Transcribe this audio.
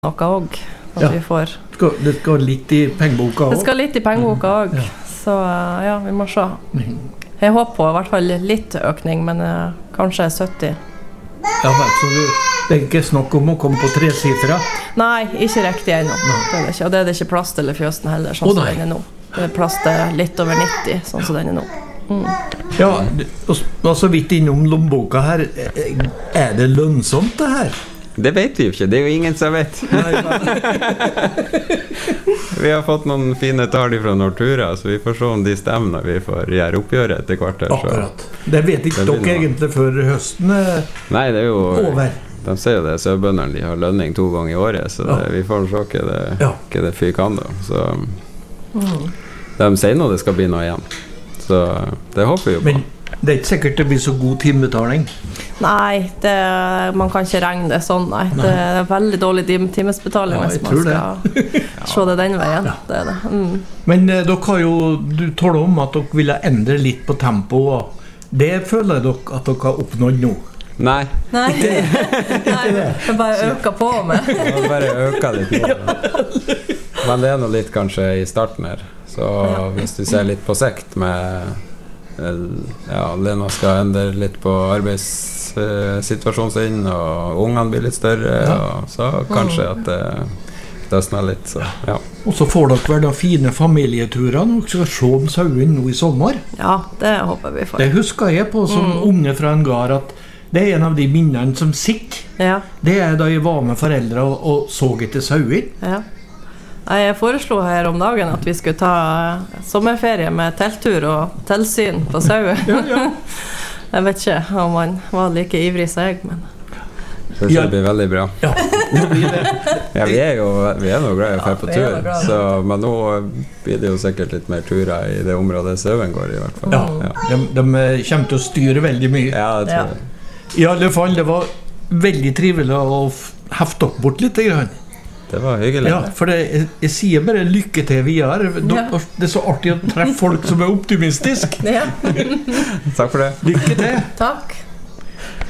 noe også, at vi får... Det skal litt i pengeboka også. Det skal litt i pengeboka også, så ja, vi må se. Jeg håper på i hvert fall litt økning, men kanskje 70. Ja, så det ikke snakk om å komme på 3 sifra? Nei, ikke riktig ennå. Det er det ikke, og det er det ikke plass til i fjøsen heller, sånn som den nå. Det er plass til litt over 90, sånn som den nå. Ja, og så vidt innom lommeboka her, det lønnsomt det her? Det vet vi jo ikke, det er jo ingen som vet. Vi har fått noen fine tall fra Nortura, så vi får se om de stemmer når vi får gjøre oppgjøret etter kvarter. Akkurat. Det vet ikke dere egentlig før høsten Nei, det er jo over. De sier jo det, søbønderne, de har lønning 2 ganger i året, så vi får se hva det fyr kan da. Så de sier nå det skal bli noe igjen. Så det håper vi jo på. Men det er ikke sikkert det blir så god timebetaling. Nei, man kan ikke regne det sånn, nei. Det er veldig dårlig timesbetaling hvis man skal se det den veien. Ja. Det er det. Men dere har jo, du taler om at dere ville endre litt på tempo, og det føler dere at dere har oppnådd nå? Nei. Nei, det bare øker på med. Det bare øker litt nå. Men det er noe litt kanskje i starten her. Så hvis du ser litt på sikt med Lena skal endre litt på arbeidssituasjonen sin, og ungene blir litt større, og så kanskje at det løsner litt. Så, Og så får dere vel da fine familieturer når dere skal se om sauen nå i sommer? Ja, det håper vi får. Det husker jeg på som unge fra en gard, at det er en av de minnene som sitter. Ja. Det er da jeg var med foreldre og så etter sauer. Ja. Jeg foreslo her om dagen at vi skulle ta sommerferie med telttur og tilsyn på sau. Jeg vet ikke om man var like ivrig som jeg, men... Det blir veldig bra. Ja, det blir det. Vi er noe glad i å dra på tur, så, men nå blir det jo sikkert litt mer turer i det området sauen går i hvert fall. Ja. De kommer til å styre veldig mye. Ja, det tror jeg. I alle fall, det var veldig trivelig å hefte opp bort litt grann. Det var hyggelig. Ja, for jeg sier bare lykke til videre. Det er så artig å treffe folk som er optimistiske. Takk for det. Lykke til. Takk.